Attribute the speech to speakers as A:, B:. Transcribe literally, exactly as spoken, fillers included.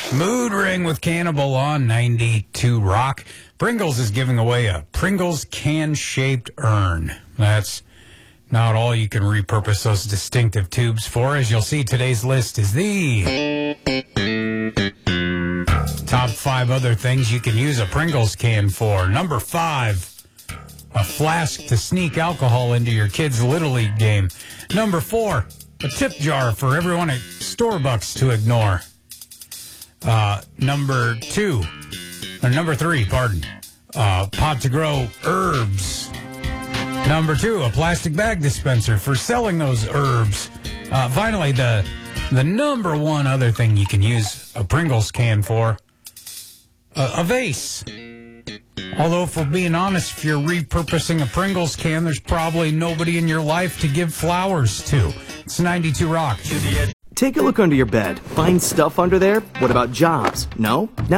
A: Mood Ring with Cannibal on ninety-two Rock. Pringles is giving away a Pringles can-shaped urn. That's not all you can repurpose those distinctive tubes for. As you'll see, today's list is the top five other things you can use a Pringles can for. Number five, a flask to sneak alcohol into your kid's Little League game. Number four, a tip jar for everyone at Starbucks to ignore. Uh, number two, or number three, pardon, uh, pot to grow herbs. Number two, a plastic bag dispenser for selling those herbs. Uh, finally, the the number one other thing you can use a Pringles can for, uh, a vase. Although, if we're being honest, if you're repurposing a Pringles can, there's probably nobody in your life to give flowers to. It's ninety-two Rock.
B: Take a look under your bed. Find stuff under there? What about jobs? No? Now